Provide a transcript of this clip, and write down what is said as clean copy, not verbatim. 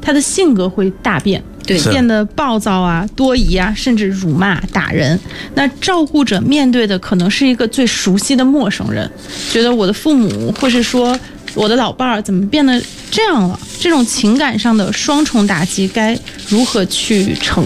他的性格会大变。 对， 变得暴躁啊、多疑啊，甚至辱骂、打人。那照顾者面对的可能是一个最熟悉的陌生人，觉得我的父母或是说我的老伴儿怎么变得这样了？这种情感上的双重打击该如何去承